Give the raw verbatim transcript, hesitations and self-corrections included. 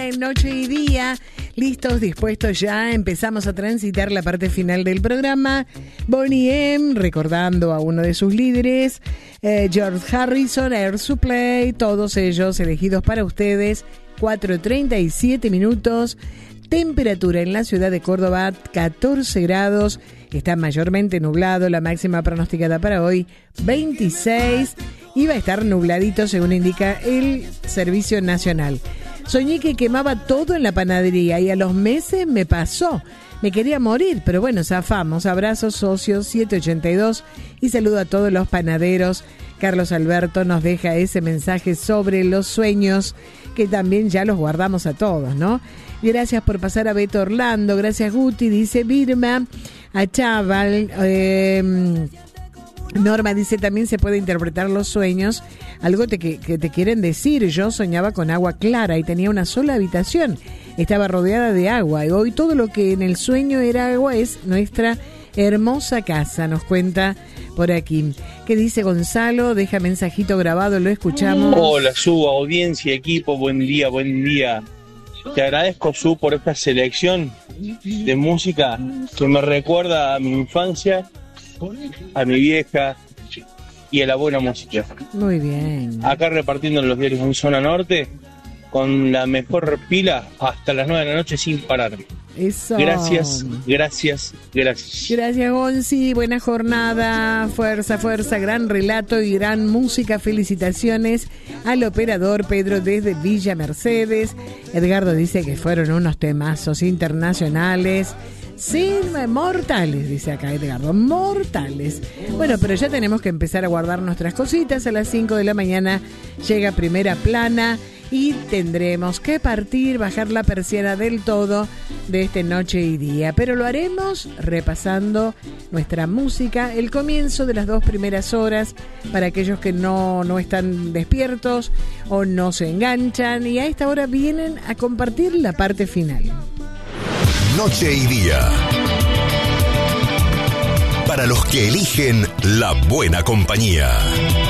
Noche y día, listos, dispuestos ya, empezamos a transitar la parte final del programa. Bonnie M, recordando a uno de sus líderes, eh, George Harrison, Air Supply, todos ellos elegidos para ustedes. Cuatro treinta y siete minutos, temperatura en la ciudad de Córdoba, catorce grados, está mayormente nublado, la máxima pronosticada para hoy, veintiséis, y va a estar nubladito según indica el Servicio Nacional. Soñé que quemaba todo en la panadería y a los meses me pasó. Me quería morir, pero bueno, zafamos. Abrazos, socios siete ochenta y dos, y saludo a todos los panaderos. Carlos Alberto nos deja ese mensaje sobre los sueños, que también ya los guardamos a todos, ¿no? Gracias por pasar a Beto Orlando, gracias Guti, dice Birma, a Chaval, eh... Norma dice, también se puede interpretar los sueños, algo te, que, que te quieren decir. Yo soñaba con agua clara y tenía una sola habitación, estaba rodeada de agua, y hoy todo lo que en el sueño era agua es nuestra hermosa casa, nos cuenta por aquí. ¿Qué dice Gonzalo? Deja mensajito grabado, lo escuchamos. Hola, Su, audiencia, equipo, buen día, buen día. Te agradezco, Su, por esta selección de música que me recuerda a mi infancia, a mi vieja y a la buena música. Muy bien. Acá repartiendo los diarios en zona norte con la mejor pila hasta las nueve de la noche sin parar. Eso. Gracias, gracias, gracias. Gracias, Gonzi. Buena jornada. Fuerza, fuerza. Gran relato y gran música. Felicitaciones al operador Pedro desde Villa Mercedes. Edgardo dice que fueron unos temazos internacionales. Sí, mortales, dice acá Edgardo, mortales. Bueno, pero ya tenemos que empezar a guardar nuestras cositas. A las cinco de la mañana llega Primera Plana y tendremos que partir, bajar la persiana del todo de este Noche y Día. Pero lo haremos repasando nuestra música, el comienzo de las dos primeras horas, para aquellos que no, no están despiertos o no se enganchan, y a esta hora vienen a compartir la parte final. Noche y Día. Para los que eligen la buena compañía.